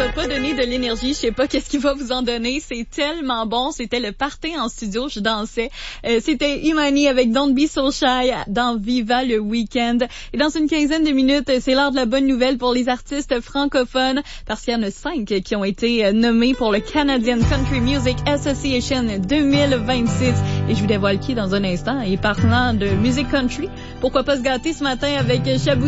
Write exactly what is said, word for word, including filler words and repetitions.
a pas donné de l'énergie, je sais pas qu'est-ce qu'il va vous en donner. C'est tellement bon. C'était le party en studio, je dansais. Euh, c'était Imani avec Don't Be So Shy dans Viva le Weekend. Et dans une quinzaine de minutes, c'est l'heure de la bonne nouvelle pour les artistes francophones parce qu'il y en a cinq qui ont été nommés pour le Canadian Country Music Association deux mille vingt-six. Et je vous dévoile qui dans un instant. Et parlant de musique country, pourquoi pas se gâter ce matin avec Chabou